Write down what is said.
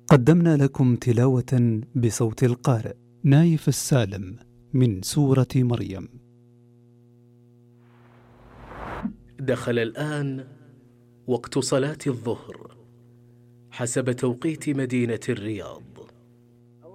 قدمنا لكم تلاوة بصوت القارئ نايف السالم من سورة مريم. دخل الآن وقت صلاة الظهر حسب توقيت مدينة الرياض.